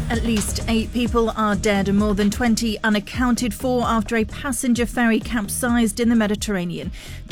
At least 8 people are dead and more than 20 unaccounted for after a passenger ferry capsized in the Mediterranean.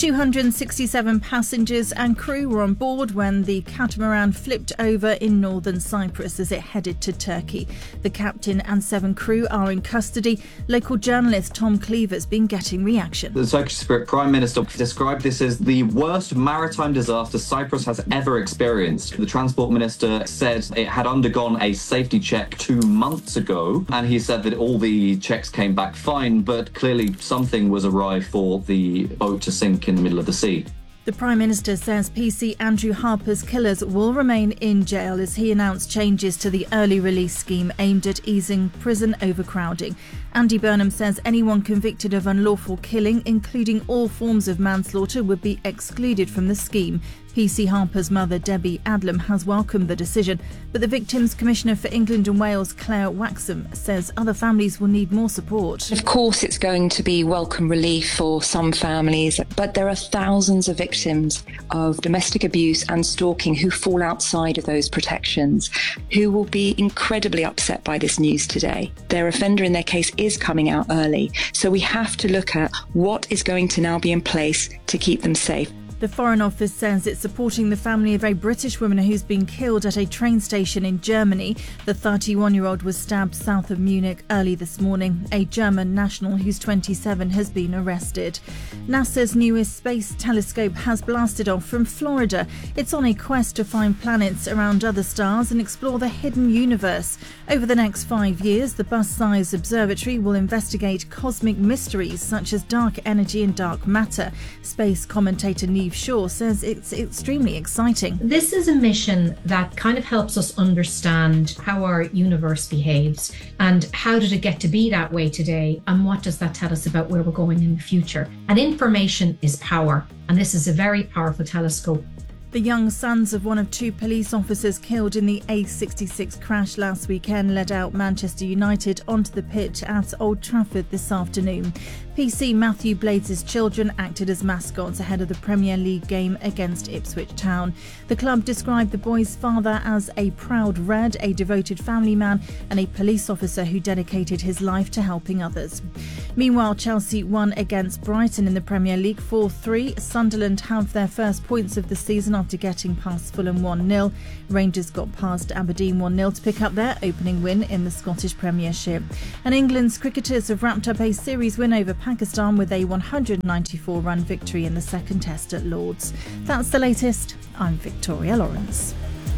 267 passengers and crew were on board when the catamaran flipped over in northern Cyprus as it headed to Turkey. The captain and 7 crew are in custody. Local journalist Tom Cleaver's been getting reaction. The Turkish Prime Minister described this as the worst maritime disaster Cyprus has ever experienced. The Transport Minister said it had undergone a safety check 2 months ago, and he said that all the checks came back fine, but clearly something was awry for the boat to sink in the middle of the sea. The Prime Minister says PC Andrew Harper's killers will remain in jail as he announced changes to the early release scheme aimed at easing prison overcrowding. Andy Burnham says anyone convicted of unlawful killing, including all forms of manslaughter, would be excluded from the scheme. PC Harper's mother, Debbie Adlam, has welcomed the decision, but the Victims Commissioner for England and Wales, Claire Waxham, says other families will need more support. Of course, it's going to be welcome relief for some families, but there are thousands of victims of domestic abuse and stalking who fall outside of those protections, who will be incredibly upset by this news today. Their offender in their case is coming out early, so we have to look at what is going to now be in place to keep them safe. The Foreign Office says it's supporting the family of a British woman who's been killed at a train station in Germany. The 31-year-old was stabbed south of Munich early this morning. A German national who's 27 has been arrested. NASA's newest space telescope has blasted off from Florida. It's on a quest to find planets around other stars and explore the hidden universe. Over the next 5 years, the bus-sized observatory will investigate cosmic mysteries such as dark energy and dark matter. Space commentator Neve Shaw says it's extremely exciting. This is a mission that kind of helps us understand how our universe behaves and how did it get to be that way today, and what does that tell us about where we're going in the future. And information is power, and this is a very powerful telescope. The young sons of one of 2 police officers killed in the A66 crash last weekend led out Manchester United onto the pitch at Old Trafford this afternoon. PC Matthew Blades' children acted as mascots ahead of the Premier League game against Ipswich Town. The club described the boys' father as a proud Red, a devoted family man and a police officer who dedicated his life to helping others. Meanwhile, Chelsea won against Brighton in the Premier League 4-3. Sunderland have their first points of the season after getting past Fulham 1-0. Rangers got past Aberdeen 1-0 to pick up their opening win in the Scottish Premiership. And England's cricketers have wrapped up a series win over Pakistan with a 194-run victory in the second test at Lord's. That's the latest. I'm Victoria Lawrence.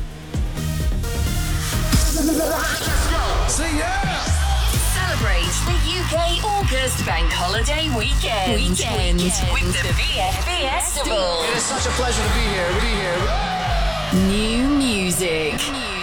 Celebrate the UK August Bank Holiday weekend with the VF Festival. It is such a pleasure to be here. New music.